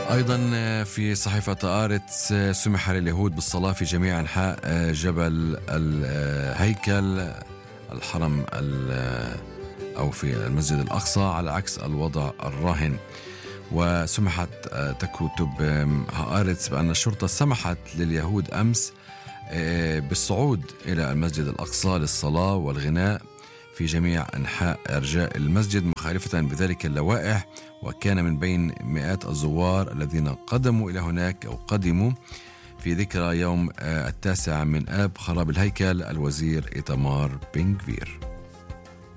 أيضا في صحيفة آرتس سمح لليهود بالصلاة في جميع أنحاء جبل الهيكل الحرم أو في المسجد الأقصى على عكس الوضع الراهن. وسمحت تكتب آرتس بأن الشرطة سمحت لليهود أمس بالصعود إلى المسجد الأقصى للصلاة والغناء في جميع أنحاء أرجاء المسجد مخالفة بذلك اللوائح. وكان من بين مئات الزوار الذين قدموا إلى هناك أو قدموا في ذكرى يوم 9 من آب خراب الهيكل الوزير إيتمار بن غفير.